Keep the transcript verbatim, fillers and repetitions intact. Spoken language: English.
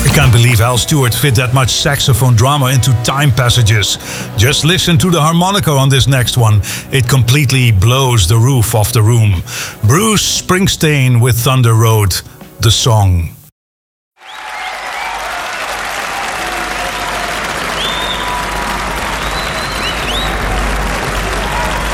Can't believe Al Stewart fit that much saxophone drama into time passages. Just listen to the harmonica on this next one. It completely blows the roof off the room. Bruce Springsteen with Thunder Road, the song.